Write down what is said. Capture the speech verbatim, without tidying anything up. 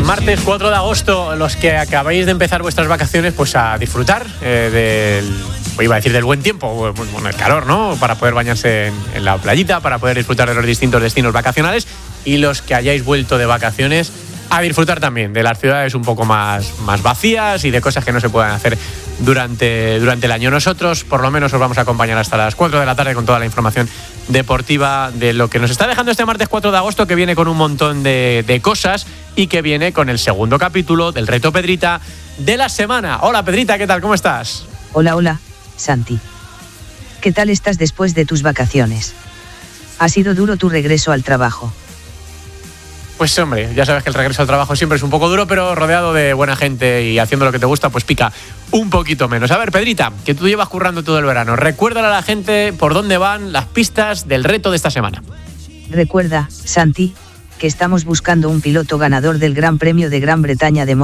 martes cuatro de agosto, los que acabáis de empezar vuestras vacaciones, pues a disfrutar eh, del, iba a decir del buen tiempo, bueno, el calor, ¿no? Para poder bañarse en, en la playita, para poder disfrutar de los distintos destinos vacacionales, y los que hayáis vuelto de vacaciones a disfrutar también de las ciudades un poco más, más vacías y de cosas que no se puedan hacer durante, durante el año. Nosotros, por lo menos, os vamos a acompañar hasta las cuatro de la tarde con toda la información deportiva de lo que nos está dejando este martes cuatro de agosto, que viene con un montón de, de cosas y que viene con el segundo capítulo del Reto Pedrita de la semana. Hola, Pedrita, ¿qué tal? ¿Cómo estás? Hola, hola, Santi. ¿Qué tal estás después de tus vacaciones? ¿Ha sido duro tu regreso al trabajo? Pues hombre, ya sabes que el regreso al trabajo siempre es un poco duro, pero rodeado de buena gente y haciendo lo que te gusta, pues pica un poquito menos. A ver, Pedrita, que tú llevas currando todo el verano, recuérdale a la gente por dónde van las pistas del reto de esta semana. Recuerda, Santi, que estamos buscando un piloto ganador del Gran Premio de Gran Bretaña de